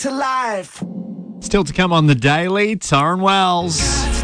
to life. Still to come on The Daily, Torrin Wells.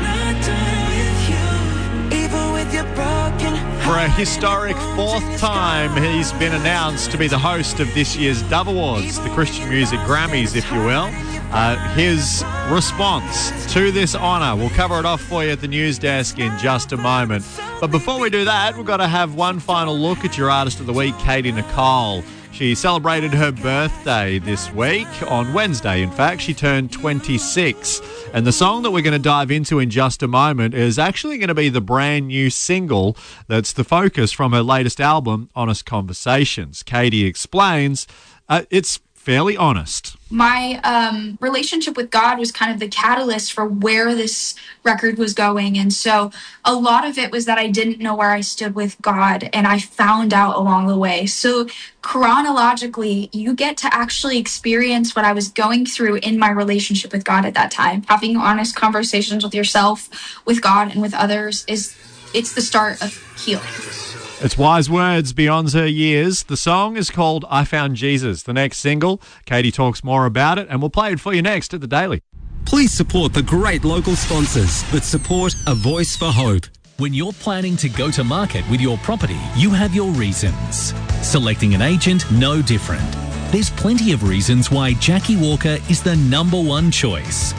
For a historic fourth time, he's been announced to be the host of this year's Dove Awards, the Christian Music Grammys, if you will. His response to this honour, we'll cover it off for you at the news desk in just a moment. But before we do that, we've got to have one final look at your Artist of the Week, Katie Nicole. She celebrated her birthday this week, on Wednesday in fact. She turned 26. And the song that we're going to dive into in just a moment is actually going to be the brand new single that's the focus from her latest album, Honest Conversations. Katie explains it's fairly honest. My relationship with God was kind of the catalyst for where this record was going. And so a lot of it was that I didn't know where I stood with God, and I found out along the way. So chronologically, you get to actually experience what I was going through in my relationship with God at that time. Having honest conversations with yourself, with God, and with others it's the start of healing. It's wise words beyond her years. The song is called I Found Jesus, the next single. Katie talks more about it, and we'll play it for you next at The Daily. Please support the great local sponsors that support A Voice for Hope. When you're planning to go to market with your property, you have your reasons. Selecting an agent, no different. There's plenty of reasons why Jackie Walker is the #1 choice.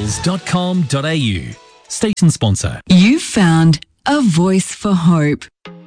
JackieWalkerSells.com.au. Station sponsor. You found A Voice for Hope.